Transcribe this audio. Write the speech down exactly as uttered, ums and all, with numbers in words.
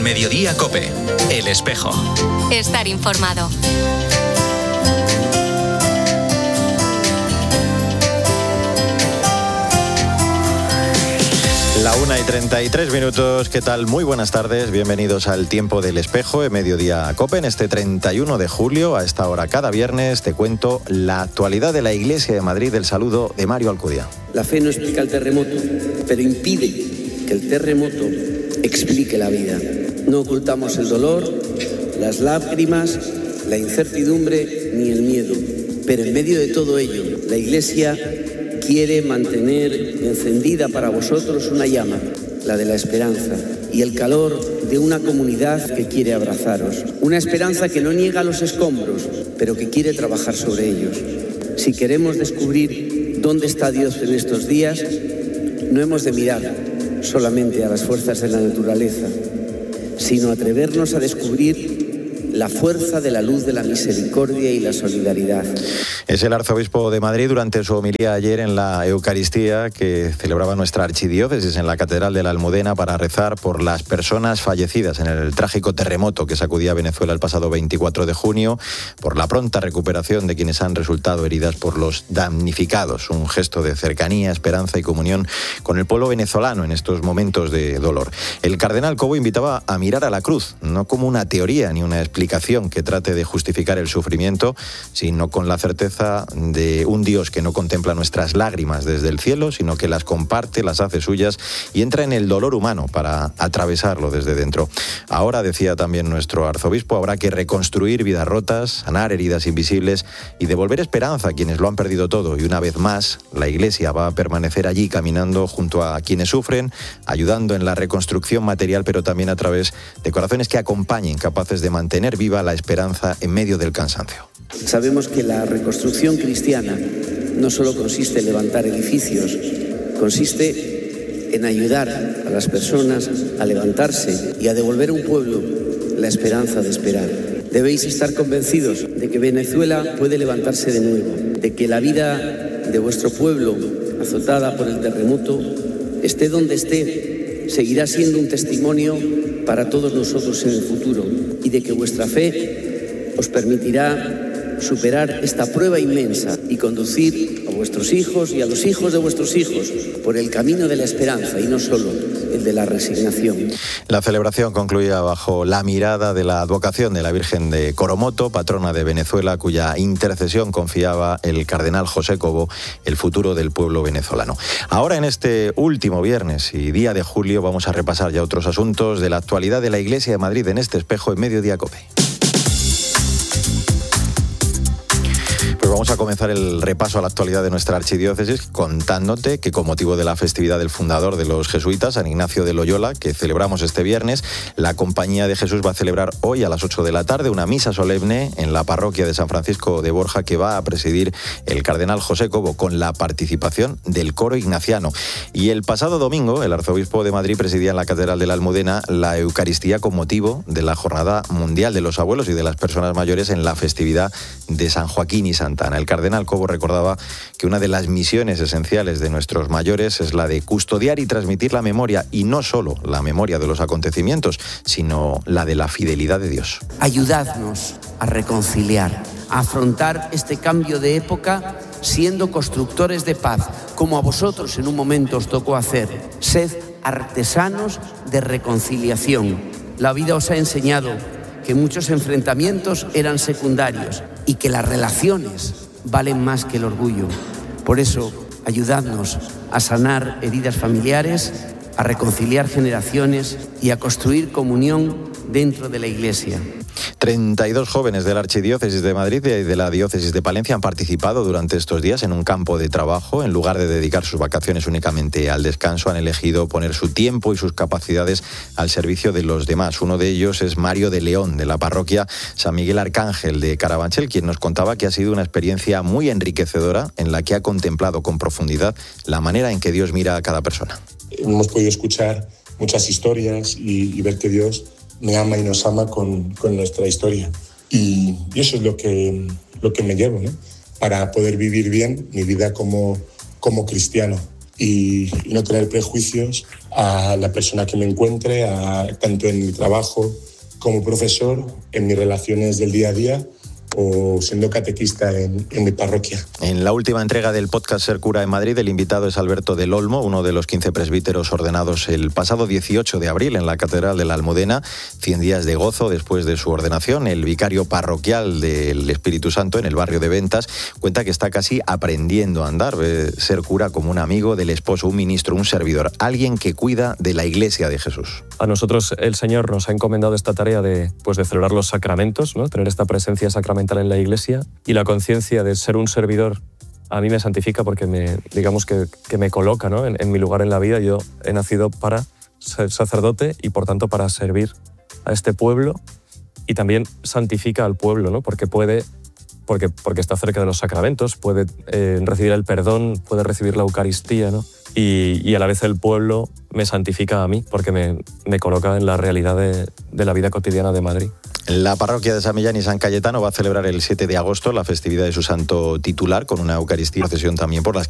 Mediodía COPE. El Espejo. Estar informado. La una y treinta y tres minutos, ¿qué tal? Muy buenas tardes, bienvenidos al Tiempo del Espejo en Mediodía COPE. En este treinta y uno de julio, a esta hora cada viernes, te cuento la actualidad de la Iglesia de Madrid. El saludo de Mario Alcudia. La fe no explica el terremoto, pero impide que el terremoto explique la vida. No ocultamos el dolor, las lágrimas, la incertidumbre ni el miedo, pero en medio de todo ello, la Iglesia quiere mantener encendida para vosotros una llama, la de la esperanza, y el calor de una comunidad que quiere abrazaros. Una esperanza que no niega los escombros, pero que quiere trabajar sobre ellos. Si queremos descubrir dónde está Dios en estos días, no hemos de mirar solamente a las fuerzas de la naturaleza, sino atrevernos a descubrir la fuerza de la luz de la misericordia y la solidaridad. Es el arzobispo de Madrid durante su homilía ayer en la Eucaristía que celebraba nuestra archidiócesis en la Catedral de la Almudena para rezar por las personas fallecidas en el trágico terremoto que sacudía a Venezuela el pasado veinticuatro de junio, por la pronta recuperación de quienes han resultado heridas por los damnificados. Un gesto de cercanía, esperanza y comunión con el pueblo venezolano en estos momentos de dolor. El cardenal Cobo invitaba a mirar a la cruz, no como una teoría ni una explicación que trate de justificar el sufrimiento, sino con la certeza de un Dios que no contempla nuestras lágrimas desde el cielo, sino que las comparte, las hace suyas y entra en el dolor humano para atravesarlo desde dentro. Ahora, decía también nuestro arzobispo, habrá que reconstruir vidas rotas, sanar heridas invisibles y devolver esperanza a quienes lo han perdido todo. Y una vez más, la Iglesia va a permanecer allí caminando junto a quienes sufren, ayudando en la reconstrucción material, pero también a través de corazones que acompañen, capaces de mantener viva la esperanza en medio del cansancio. Sabemos que la reconstrucción cristiana no solo consiste en levantar edificios, consiste en ayudar a las personas a levantarse y a devolver a un pueblo la esperanza de esperar. Debéis estar convencidos de que Venezuela puede levantarse de nuevo, de que la vida de vuestro pueblo, azotada por el terremoto, esté donde esté, seguirá siendo un testimonio para todos nosotros en el futuro, y de que vuestra fe os permitirá superar esta prueba inmensa y conducir a vuestros hijos y a los hijos de vuestros hijos por el camino de la esperanza y no solo el de la resignación. La celebración concluía bajo la mirada de la advocación de la Virgen de Coromoto, patrona de Venezuela, cuya intercesión confiaba el cardenal José Cobo el futuro del pueblo venezolano. Ahora, en este último viernes y día de julio, vamos a repasar ya otros asuntos de la actualidad de la Iglesia de Madrid en este espejo en Mediodía COPE. Pues vamos a comenzar el repaso a la actualidad de nuestra archidiócesis contándote que con motivo de la festividad del fundador de los jesuitas, San Ignacio de Loyola, que celebramos este viernes, la Compañía de Jesús va a celebrar hoy a las ocho de la tarde una misa solemne en la parroquia de San Francisco de Borja que va a presidir el cardenal José Cobo con la participación del coro ignaciano. Y el pasado domingo el arzobispo de Madrid presidía en la Catedral de la Almudena la Eucaristía con motivo de la Jornada Mundial de los Abuelos y de las Personas Mayores en la festividad de San Joaquín y Santa Ana. El cardenal Cobo recordaba que una de las misiones esenciales de nuestros mayores es la de custodiar y transmitir la memoria, y no solo la memoria de los acontecimientos, sino la de la fidelidad de Dios. Ayudadnos a reconciliar, a afrontar este cambio de época siendo constructores de paz, como a vosotros en un momento os tocó hacer. Sed artesanos de reconciliación. La vida os ha enseñado que muchos enfrentamientos eran secundarios y que las relaciones valen más que el orgullo. Por eso, ayudadnos a sanar heridas familiares, a reconciliar generaciones y a construir comunión dentro de la Iglesia. treinta y dos jóvenes de la Archidiócesis de Madrid y de la Diócesis de Palencia han participado durante estos días en un campo de trabajo. En lugar de dedicar sus vacaciones únicamente al descanso, han elegido poner su tiempo y sus capacidades al servicio de los demás. Uno de ellos es Mario de León, de la parroquia San Miguel Arcángel de Carabanchel, quien nos contaba que ha sido una experiencia muy enriquecedora en la que ha contemplado con profundidad la manera en que Dios mira a cada persona. Hemos podido escuchar muchas historias y, y ver que Dios me ama y nos ama con, con nuestra historia. Y, y eso es lo que, lo que me llevo, ¿no? Para poder vivir bien mi vida como, como cristiano. y, y no tener prejuicios a la persona que me encuentre, a, tanto en mi trabajo como profesor, en mis relaciones del día a día o siendo catequista en, en mi parroquia. En la última entrega del podcast Ser Cura en Madrid, el invitado es Alberto del Olmo, uno de los quince presbíteros ordenados el pasado dieciocho de abril en la Catedral de la Almudena. cien días de gozo después de su ordenación. El vicario parroquial del Espíritu Santo en el barrio de Ventas cuenta que está casi aprendiendo a andar, ve ser cura como un amigo del esposo, un ministro, un servidor, alguien que cuida de la Iglesia de Jesús. A nosotros el Señor nos ha encomendado esta tarea de, pues, de celebrar los sacramentos, ¿no? Tener esta presencia sacramental en la Iglesia, y la conciencia de ser un servidor a mí me santifica porque me, digamos que, que me coloca, ¿no? en, en mi lugar en la vida. Yo he nacido para ser sacerdote y por tanto para servir a este pueblo, y también santifica al pueblo, ¿no? porque puede porque, porque está cerca de los sacramentos, puede eh, recibir el perdón, puede recibir la Eucaristía, ¿no? y, y a la vez el pueblo me santifica a mí porque me, me coloca en la realidad de, de la vida cotidiana de Madrid. La parroquia de San Millán y San Cayetano va a celebrar el siete de agosto la festividad de su santo titular con una Eucaristía y procesión también por las